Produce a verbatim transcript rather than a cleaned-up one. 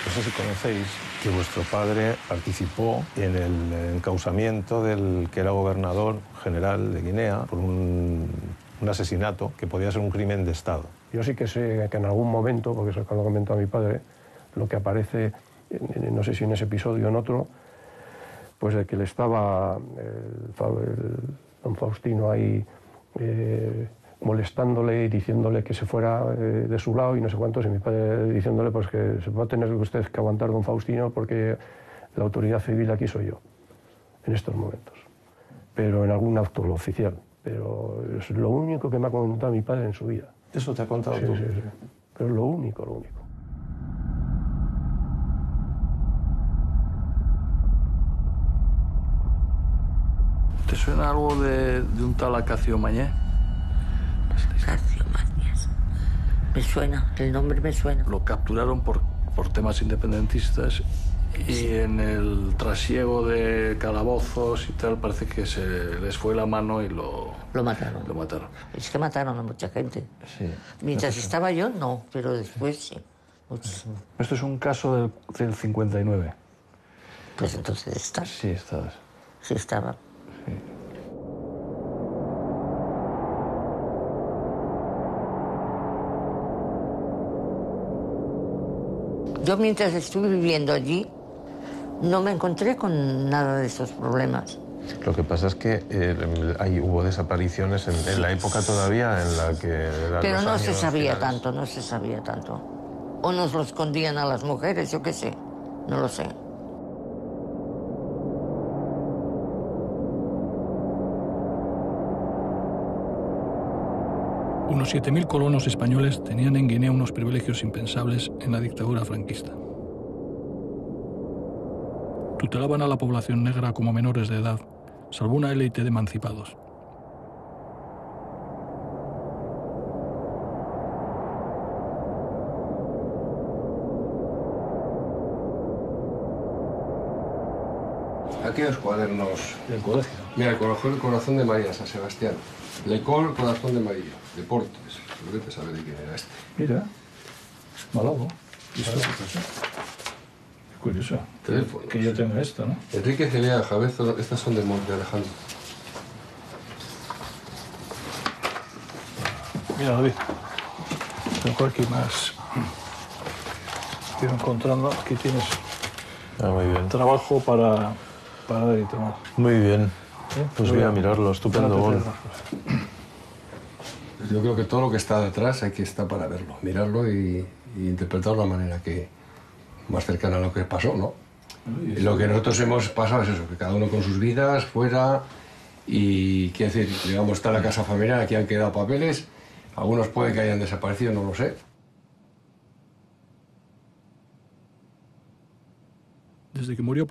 No sé si conocéis que vuestro padre participó en el encausamiento del que era gobernador general de Guinea por un, un asesinato que podía ser un crimen de Estado. Yo sí que sé que en algún momento, porque eso lo comentó a mi padre, lo que aparece, no sé si en ese episodio o en otro, pues de que le estaba el, el don Faustino ahí eh, molestándole y diciéndole que se fuera eh, de su lado y no sé cuántos, y mi padre diciéndole pues que se va a tener usted que aguantar don Faustino porque la autoridad civil aquí soy yo, en estos momentos. Pero en algún acto oficial. Pero es lo único que me ha contado mi padre en su vida. ¿Eso te ha contado Sí, tú? sí, sí. Pero es lo único, lo único. ¿Te suena algo de, de un tal Acacio Mañé? Acacio Mañés. Me suena, el nombre me suena. Lo capturaron por, por temas independentistas y en el trasiego de calabozos y tal parece que se les fue la mano y lo... Lo mataron. Lo mataron. Es que mataron a mucha gente. Sí. Mientras estaba yo, no, pero después sí. Muchísimo. Esto es un caso del, del cincuenta y nueve. Pues entonces está. Sí, estabas. Sí estaba. Sí. Yo mientras estuve viviendo allí, no me encontré con nada de esos problemas. Lo que pasa es que eh, ahí hubo desapariciones en, en la época todavía en la que... eran Pero los no años se sabía finales. tanto, no se sabía tanto. O nos lo escondían a las mujeres, yo qué sé, no lo sé. Unos siete mil colonos españoles tenían en Guinea unos privilegios impensables en la dictadura franquista. Tutelaban a la población negra como menores de edad, salvo una élite de emancipados. Aquellos cuadernos. ¿Del colegio? Mira, el corazón, el corazón de María, San Sebastián. Lecol, corazón de María. Deportes. Debe saber de quién era este. Mira, Malabo. Es curioso. Teléfono. Que yo tenga esto, ¿no? Enrique Celea, Jabezo, estas son de Monte Alejandro. Mira, David. Tengo aquí más. Estoy encontrando. Aquí tienes Ah, muy bien. trabajo para, para dar y tomar. Muy bien. ¿Eh? Pues voy a mirarlo, estupendo, Bon. Yo creo que todo lo que está detrás hay que estar para verlo, mirarlo y, y interpretarlo de la manera que más cercana a lo que pasó, ¿no? Y lo que nosotros hemos pasado es eso, que cada uno con sus vidas, fuera, y quiero decir, digamos, está la casa familiar, aquí han quedado papeles, algunos pueden que hayan desaparecido, no lo sé. Desde que murió